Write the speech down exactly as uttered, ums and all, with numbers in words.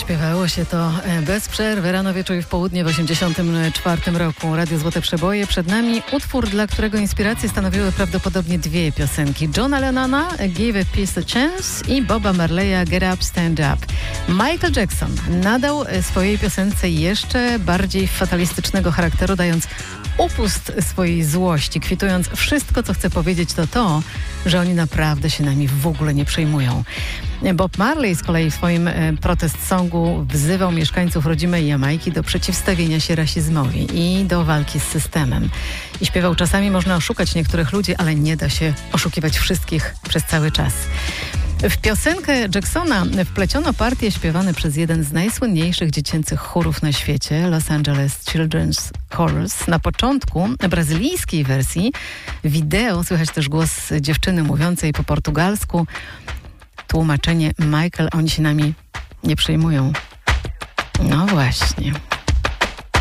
Śpiewało się to bez przerwy, rano, wieczór i w południe w osiemdziesiątym czwartym roku. Radio Złote Przeboje. Przed nami utwór, dla którego inspirację stanowiły prawdopodobnie dwie piosenki. Johna Lennona, Give a Peace a Chance i Boba Marleya, Get Up, Stand Up. Michael Jackson nadał swojej piosence jeszcze bardziej fatalistycznego charakteru, dając upust swojej złości, kwitując wszystko, co chce powiedzieć, to to, że oni naprawdę się nami w ogóle nie przejmują. Bob Marley z kolei w swoim protest songu wzywał mieszkańców rodzimej Jamajki do przeciwstawienia się rasizmowi i do walki z systemem. I śpiewał: czasami można oszukać niektórych ludzi, ale nie da się oszukiwać wszystkich przez cały czas. W piosenkę Jacksona wpleciono partie śpiewane przez jeden z najsłynniejszych dziecięcych chórów na świecie, Los Angeles Children's Chorus. Na początku brazylijskiej wersji wideo słychać też głos dziewczyny mówiącej po portugalsku. Tłumaczenie: Michael, oni się nami nie przejmują. No właśnie.